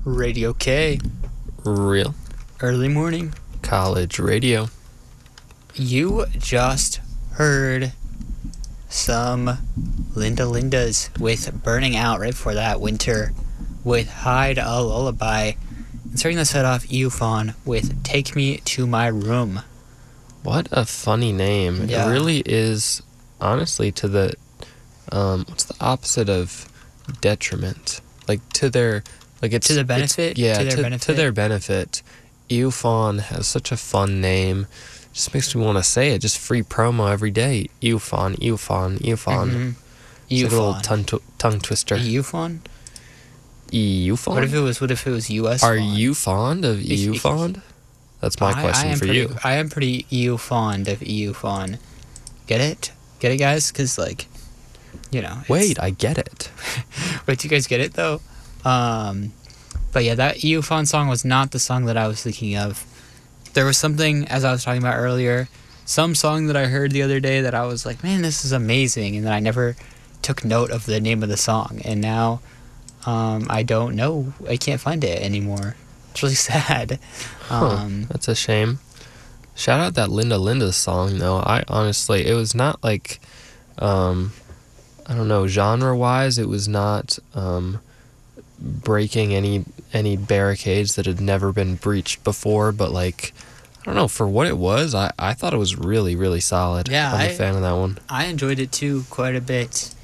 Radio K. Real Early morning. college radio. You just heard some Linda Lindas with Burning Out. Right before that, Winter with Hide a Lullaby. And starting the set off, Eufon with Take Me to My Room. What a funny name. Yeah. It really is, honestly, to the, what's the opposite of detriment? Like, to their, like, it's... To the benefit? Yeah, To their benefit? To their benefit. Eufon has such a fun name. Just makes me want to say it. Just free promo every day. Eufon, Eufon, Eufon. Mm-hmm. It's like a little Eufon. tongue twister. Eufon? Eufon? What if it was US Are fond? you fond of EU fond? That's my question for you. I am pretty EU fond of EU fond. Get it? Get it, guys? Because, like, you know. Wait, I get it. Wait, do you guys get it, though? But yeah, that EU fond song was not the song that I was thinking of. There was something, as I was talking about earlier, some song that I heard the other day that I was like, man, this is amazing. And then I never took note of the name of the song. And now I don't know. I can't find it anymore. It's really sad. That's a shame. Shout out that Linda Linda song, though. I honestly, it was not like, I don't know, genre-wise, it was not breaking any barricades that had never been breached before, but like, I don't know, for what it was, I thought it was really, really solid. Yeah, I'm a fan of that one. I enjoyed it too quite a bit.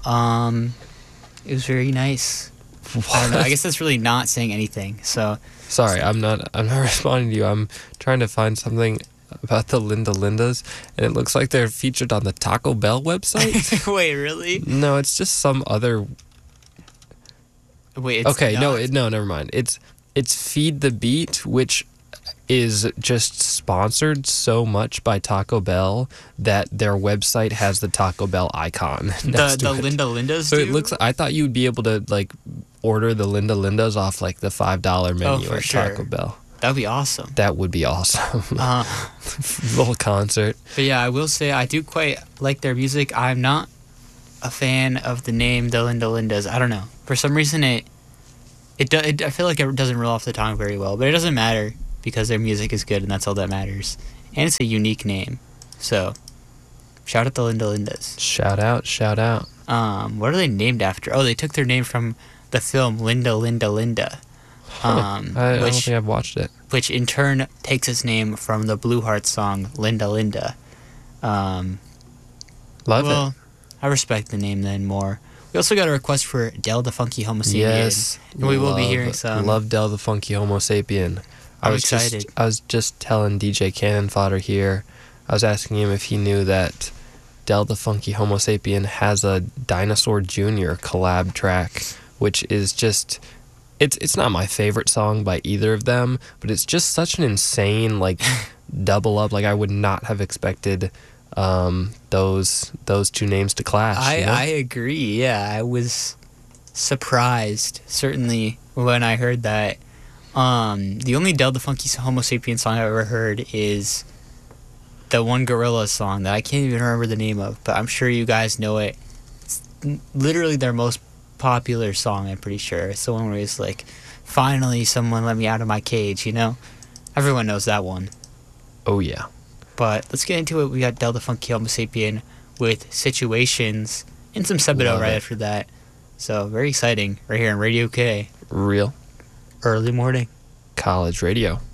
It was very nice. I don't know, I guess that's really not saying anything. So Sorry, I'm not responding to you. I'm trying to find something about the Linda Lindas, and it looks like they're featured on the Taco Bell website. wait, really? No, it's just some other. Wait, it's Okay, not. no, never mind. It's Feed the Beat, which is just sponsored so much by Taco Bell that their website has the Taco Bell icon next to The it. Linda Lindas. So it do? looks. I thought you'd be able to like order the Linda Lindas off like the $5 menu for at sure. Taco Bell. That'd be awesome. That would be awesome. Little concert. But yeah, I will say I do quite like their music. I'm not a fan of the name the Linda Lindas. I don't know. For some reason, I feel like it doesn't roll off the tongue very well. But it doesn't matter because their music is good and that's all that matters. And it's a unique name. So, shout out the Linda Lindas. Shout out. What are they named after? Oh, they took their name from the film Linda, Linda, Linda. I don't think I've watched it. Which in turn takes its name from the Blue Hearts song Linda, Linda. Love well, it. I respect the name then more. We also got a request for Del the Funky Homo Sapien. Yes. And we will be hearing some. Love Del the Funky Homo Sapien. I'm excited. I was just telling DJ Cannon Fodder here, I was asking him if he knew that Del the Funky Homo Sapien has a Dinosaur Jr. collab track, which is just... It's not my favorite song by either of them, but it's just such an insane, like, double up. Like, I would not have expected those two names to clash. You know? I agree, yeah. I was surprised, certainly, when I heard that. The only Del the Funky Homo Sapien song I've ever heard is the one Gorillaz song that I can't even remember the name of, but I'm sure you guys know it. It's literally their most popular song, I'm pretty sure. It's the one where it's like, finally someone let me out of my cage, you know? Everyone knows that one. Oh, yeah. But let's get into it. We got Del the Funky Homo Sapien with Situations and some Sebadoh Love right it. after that. So, very exciting right here on Radio K. Real Early morning. college radio.